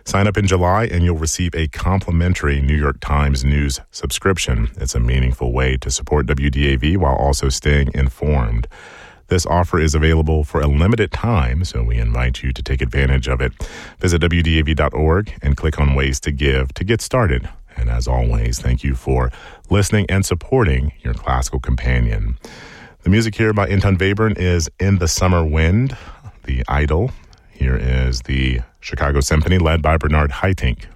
Sign up in July and you'll receive a complimentary New York Times News subscription. It's a meaningful way to support WDAV while also staying informed. This offer is available for a limited time, so we invite you to take advantage of it. Visit WDAV.org and click on Ways to Give to get started. And as always, thank you for listening and supporting your classical companion. The music here by Anton Webern is In the Summer Wind, The Idol. Here is the Chicago Symphony led by Bernard Haitink.